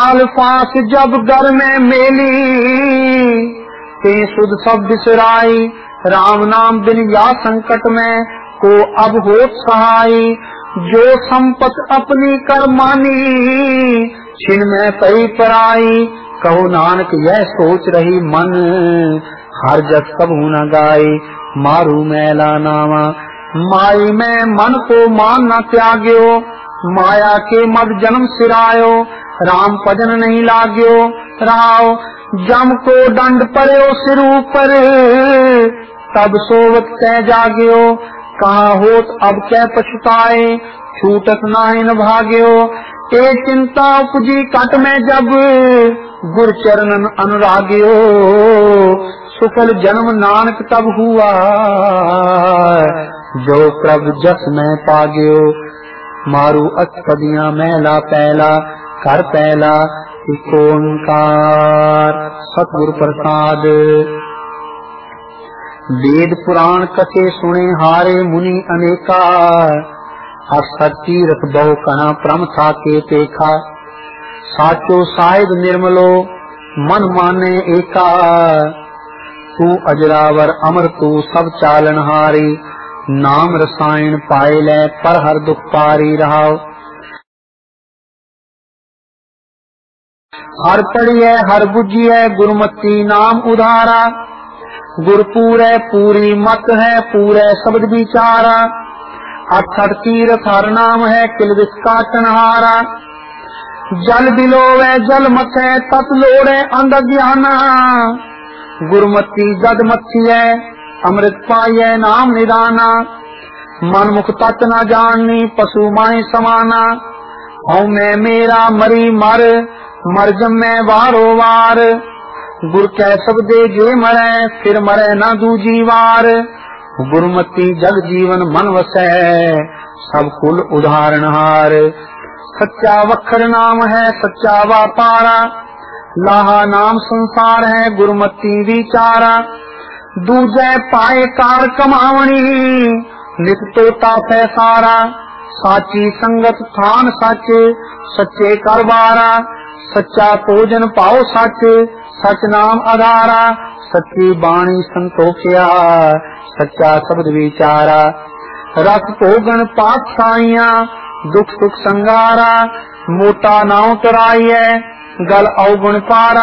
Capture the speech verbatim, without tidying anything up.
काल फास जब घर में मेली, ते सुध सब बिसराई, राम नाम बिन या संकट में को अब होत सहाय। जो संपत अपनी कर मानी, छिन में पई पराई, कहो नानक यह सोच रही मन, हर जस कबू न गाय। मारू मैला नावा माई में मन को मान न त्याग्यो, माया के मद जन्म सिरायो, राम भजन नहीं लाग्यो। राव जम को दंड पर्यो सिर ऊपर, तब सोवत कह जाग्यो, कहा होत अब कै पछताए, छूटत नाहिन भाग्यो। ए चिंता उपजी कट में जब, गुर चरणन अनुराग्यो, सुफल जन्म नानक तब हुआ, जो प्रभ जस में पाग्यो। मारू अष्टपदियां मैला पहला, कर पहला एक ओंकार। सतगुरु प्रसाद। वेद पुराण कथे सुने हारे मुनि अनेका, असत तीरथ बहु कहा प्रम था के देखा। साचो साहिब निर्मलो मन माने एका, तू अजरावर अमर तू सब चालन हारी। नाम रसायन पाए ले पर हर दुख पारी रहाओ। हर पढ़िए हर बुझिए गुरुमती नाम उधारा, गुरपूरे पूरी मत है पूरे शब्द विचारा। अठठ तीरथ हर नाम है किल विस्का टनहारा। जल बिलोवे जल मथे तत लोड़े अंध ज्ञाना, गुरुमती जद मथी है अमृत पाइए नाम निदाना। मन मुख तत् न जाननी पशु माए समाना, हूँ मैं मेरा मरी मर मर जमै वारो वार। गुर कै सब दे जे मरै फिर मरै न दूजी वार। गुरुमती जग जीवन मन वसै सब कुल उदाहरण हार। सच्चा वखर नाम है सच्चा व्यापारा, लाहा नाम संसार है गुरुमती विचारा। दूजे पाए कार कमावनी नित तोता पैसारा। साची संगत थान सच सच्चे करवारा। सच्चा भोजन पाओ सच सच नाम आधारा। सच्ची बाणी संतोखिया सच्चा शब्द विचारा। रस भोगन पात साइया दुख सुख संगारा। मोटा नाव तराइए गल अवगुण पारा।